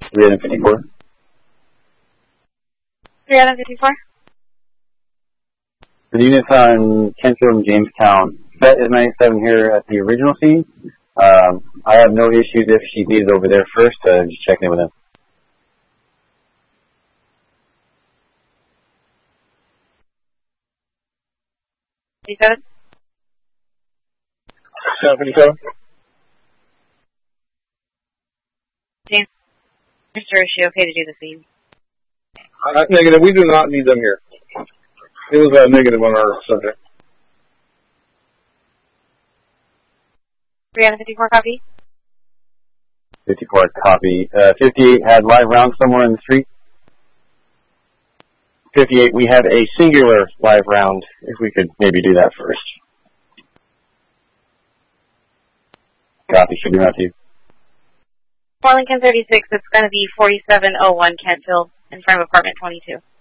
354. 354. The units on Kentfield and Jamestown. Set is 97 here at the original scene. I have no issues if she needs over there first. Just checking in with them. James, or is she okay to do the scene? Negative. We do not need them here. It was a negative on our subject. 354 copy. 54 copy. 58 had live rounds somewhere in the street. 58, we have a singular live round. If we could maybe do that first. Copy. Should be out to you. 4 Lincoln 36. It's going to be 4701 Kentfield in front of apartment 22.